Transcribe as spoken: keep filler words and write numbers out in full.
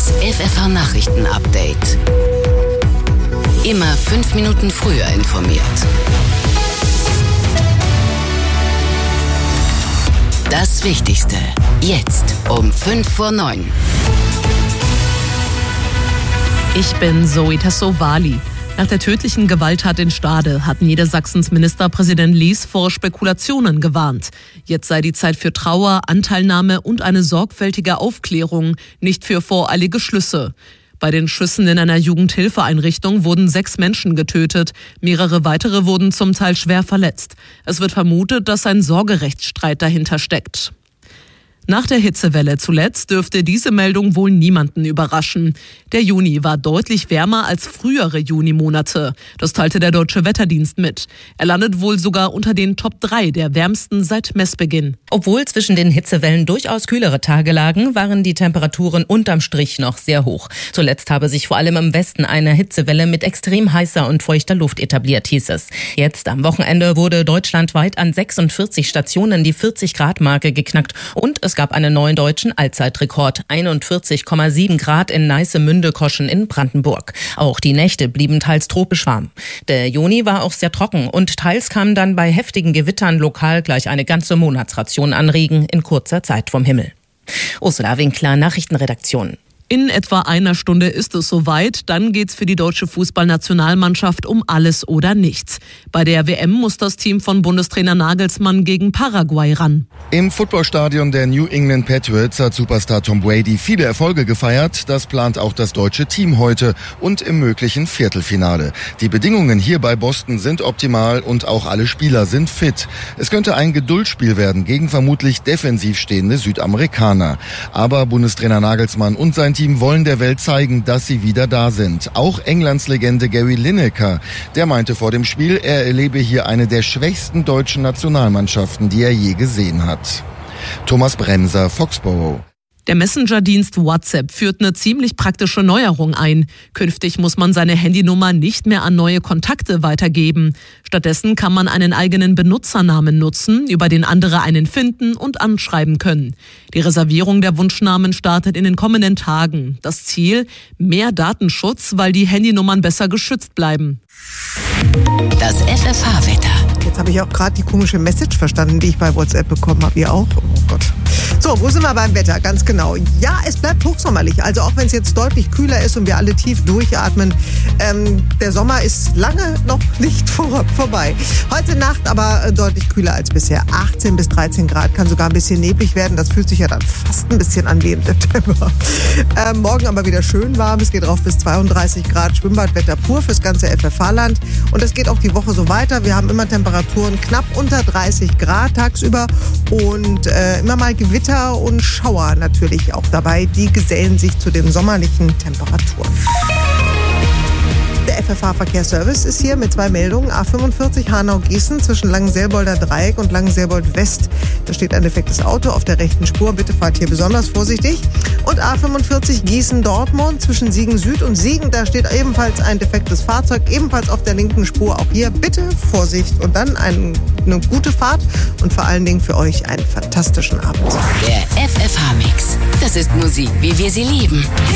Das F F H-Nachrichten-Update. Immer fünf Minuten früher informiert. Das Wichtigste jetzt um fünf vor neun. Ich bin Zoe Tassovali. Nach der tödlichen Gewalttat in Stade hat Niedersachsens Ministerpräsident Lies vor Spekulationen gewarnt. Jetzt sei die Zeit für Trauer, Anteilnahme und eine sorgfältige Aufklärung, nicht für voreilige Schlüsse. Bei den Schüssen in einer Jugendhilfeeinrichtung wurden sechs Menschen getötet. Mehrere weitere wurden zum Teil schwer verletzt. Es wird vermutet, dass ein Sorgerechtsstreit dahinter steckt. Nach der Hitzewelle zuletzt dürfte diese Meldung wohl niemanden überraschen. Der Juni war deutlich wärmer als frühere Junimonate. Das teilte der Deutsche Wetterdienst mit. Er landet wohl sogar unter den Top drei der wärmsten seit Messbeginn. Obwohl zwischen den Hitzewellen durchaus kühlere Tage lagen, waren die Temperaturen unterm Strich noch sehr hoch. Zuletzt habe sich vor allem im Westen eine Hitzewelle mit extrem heißer und feuchter Luft etabliert, hieß es. Jetzt am Wochenende wurde deutschlandweit an sechsundvierzig Stationen die vierzig-Grad-Marke geknackt und es Es gab einen neuen deutschen Allzeitrekord, einundvierzig Komma sieben Grad in Neiße-Münde-Koschen in Brandenburg. Auch die Nächte blieben teils tropisch warm. Der Juni war auch sehr trocken und teils kam dann bei heftigen Gewittern lokal gleich eine ganze Monatsration an Regen in kurzer Zeit vom Himmel. Ursula Winkler, Nachrichtenredaktion. In etwa einer Stunde ist es soweit. Dann geht's für die deutsche Fußballnationalmannschaft um alles oder nichts. Bei der W M muss das Team von Bundestrainer Nagelsmann gegen Paraguay ran. Im Footballstadion der New England Patriots hat Superstar Tom Brady viele Erfolge gefeiert. Das plant auch das deutsche Team heute und im möglichen Viertelfinale. Die Bedingungen hier bei Boston sind optimal und auch alle Spieler sind fit. Es könnte ein Geduldsspiel werden gegen vermutlich defensiv stehende Südamerikaner. Aber Bundestrainer Nagelsmann und sein Team wollen der Welt zeigen, dass sie wieder da sind. Auch Englands Legende Gary Lineker, der meinte vor dem Spiel, er erlebe hier eine der schwächsten deutschen Nationalmannschaften, die er je gesehen hat. Thomas Bremser, Foxborough. Der Messenger-Dienst WhatsApp führt eine ziemlich praktische Neuerung ein. Künftig muss man seine Handynummer nicht mehr an neue Kontakte weitergeben. Stattdessen kann man einen eigenen Benutzernamen nutzen, über den andere einen finden und anschreiben können. Die Reservierung der Wunschnamen startet in den kommenden Tagen. Das Ziel? Mehr Datenschutz, weil die Handynummern besser geschützt bleiben. Das F F H-Wetter. Jetzt habe ich auch gerade die komische Message verstanden, die ich bei WhatsApp bekommen habe. Ihr auch? Oh Gott. So, wo sind wir beim Wetter? Ganz genau. Ja, es bleibt hochsommerlich. Also auch wenn es jetzt deutlich kühler ist und wir alle tief durchatmen. Ähm, der Sommer ist lange noch nicht vor, vorbei. Heute Nacht aber deutlich kühler als bisher. achtzehn bis dreizehn Grad, kann sogar ein bisschen neblig werden. Das fühlt sich ja dann fast ein bisschen an wie im September. Ähm, morgen aber wieder schön warm. Es geht rauf bis zweiunddreißig Grad. Schwimmbadwetter pur fürs ganze F F H-Land. Und es geht auch die Woche so weiter. Wir haben immer Temperaturen knapp unter dreißig Grad tagsüber und äh, immer mal Gewitter und Schauer natürlich auch dabei. Die gesellen sich zu den sommerlichen Temperaturen. Der F F H-Verkehrsservice ist hier mit zwei Meldungen. A fünfundvierzig Hanau-Gießen zwischen Langenselbolder Dreieck und Langenselbold West. Da steht ein defektes Auto auf der rechten Spur. Bitte fahrt hier besonders vorsichtig. Und A fünfundvierzig Gießen-Dortmund zwischen Siegen Süd und Siegen. Da steht ebenfalls ein defektes Fahrzeug, ebenfalls auf der linken Spur. Auch hier bitte Vorsicht und dann eine, eine gute Fahrt und vor allen Dingen für euch einen fantastischen Abend. Der F F H-Mix. Das ist Musik, wie wir sie lieben.